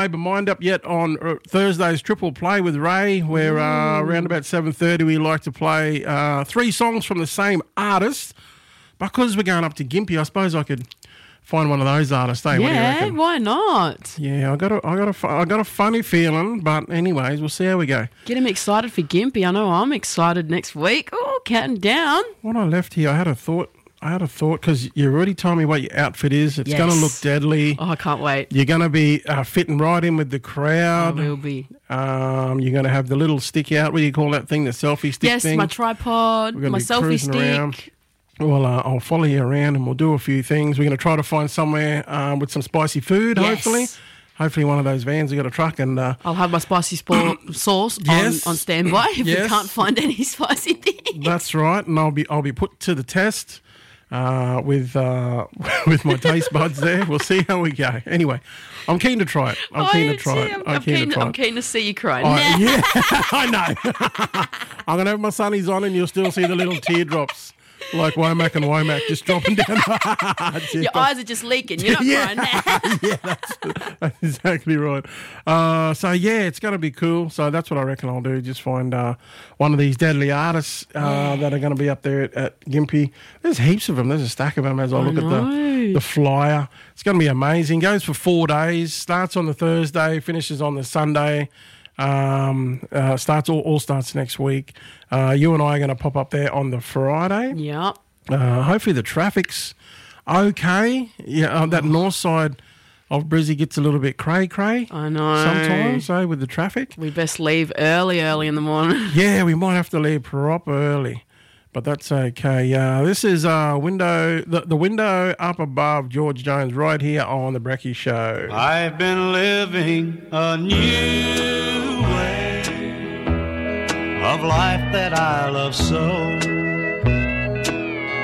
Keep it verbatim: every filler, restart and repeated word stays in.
But mind up yet on uh, Thursday's Triple Play with Ray, where uh, around about seven thirty we like to play uh, three songs from the same artist. Because we're going up to Gympie, I suppose I could find one of those artists. Eh? What do you Yeah, reckon? why not? Yeah, I got a, I got a, fu- I got a funny feeling, but anyways, we'll see how we go. Get him excited for Gympie. I know I'm excited next week. Oh, counting down. When I left here, I had a thought. I had a thought because you already told me what your outfit is. It's Yes. going to look deadly. Oh, I can't wait. You're going to be uh, fitting right in with the I crowd. will be. Um, you're going to have the little stick out. What do you call that thing? The selfie stick Yes, thing? my tripod, We're gonna my be selfie cruising stick. around. Well, uh, I'll follow you around and we'll do a few things. We're going to try to find somewhere um, with some spicy food, Yes. hopefully. Hopefully one of those vans we got a truck and... Uh, I'll have my spicy spo- sauce Yes. on, on standby if Yes. we can't find any spicy things. that's right. And I'll be I'll be put to the test uh, with uh, with my taste buds there. We'll see how we go. Anyway, I'm keen to try it. I'm I keen am to try too. it. I'm, I'm, I'm keen, keen, to try I'm it. keen to see you cry. I- Nah. yeah, I know. I'm going to have my sunnies on and you'll still see the little teardrops like Womack and Womack just dropping down. Your eyes are just leaking. You're not Yeah. crying now. Yeah, that's, that's exactly right. Uh, so, yeah, it's going to be cool. So that's what I reckon I'll do, just find uh, one of these deadly artists uh, that are going to be up there at, at Gympie. There's heaps of them. There's a stack of them as I, I look at the, know. the flyer. It's going to be amazing. Goes for four days. Starts on the Thursday, finishes on the Sunday. Um, uh, starts all, all starts next week. Uh, you and I are going to pop up there on the Friday. Yep. Uh, hopefully the traffic's okay. Yeah, uh, that north side of Brizzy gets a little bit cray cray I know. sometimes, eh, with the traffic. We best leave early, early in the morning. Yeah, we might have to leave proper early, but that's okay. Uh, this is uh, window the, the window up above George Jones right here on the Brecky Show. I've been living a new way of life that I love so.